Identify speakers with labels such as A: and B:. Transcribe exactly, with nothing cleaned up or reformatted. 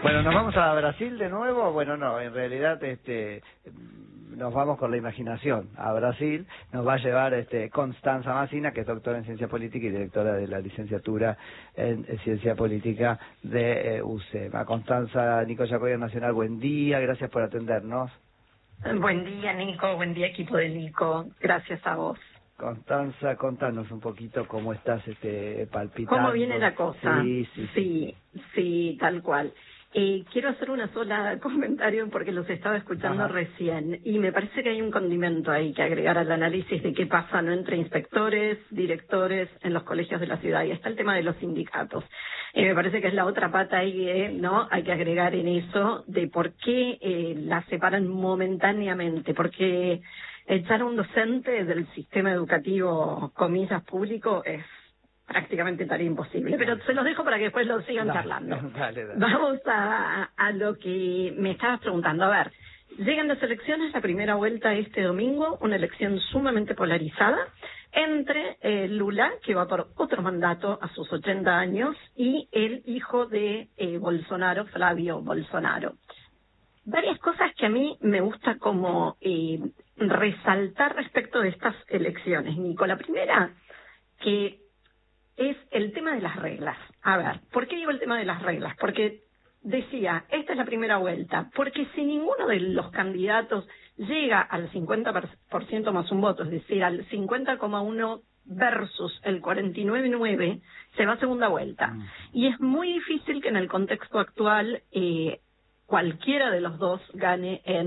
A: Bueno, ¿nos vamos a Brasil de nuevo? Bueno, no, en realidad este nos vamos con la imaginación a Brasil. Nos va a llevar este Constanza Massina, que es doctora en Ciencia Política y directora de la licenciatura en, en Ciencia Política de eh, U C E M. A Constanza, Nico Yacoya Nacional, buen día, gracias por atendernos.
B: Buen día, Nico, buen día, equipo de Nico, gracias a vos.
A: Constanza, contanos un poquito cómo estás este palpitando.
B: ¿Cómo viene la cosa?
A: Sí, sí,
B: sí, sí, sí tal cual. Eh, quiero hacer una sola comentario porque los estaba escuchando
A: Ajá.
B: recién y me parece que hay un condimento ahí que agregar al análisis de qué pasa no entre inspectores, directores en los colegios de la ciudad, y está el tema de los sindicatos. Eh, me parece que es la otra pata ahí que no hay que agregar en eso de por qué eh, las separan momentáneamente, porque echar a un docente del sistema educativo, comillas, público es prácticamente tarea imposible, pero se los dejo para que después lo sigan
A: dale,
B: charlando.
A: Dale, dale.
B: Vamos a, a lo que me estabas preguntando. A ver, llegan las elecciones, la primera vuelta este domingo, una elección sumamente polarizada entre eh, Lula, que va por otro mandato a sus ochenta años, y el hijo de eh, Bolsonaro, Flavio Bolsonaro. Varias cosas que a mí me gusta como eh, resaltar respecto de estas elecciones, Nico. La primera, que es el tema de las reglas. A ver, ¿por qué digo el tema de las reglas? Porque decía, esta es la primera vuelta, porque si ninguno de los candidatos llega al cincuenta por ciento más un voto, es decir, al cincuenta coma uno versus el cuarenta y nueve coma nueve, se va a segunda vuelta. Mm. Y es muy difícil que en el contexto actual eh, cualquiera de los dos gane en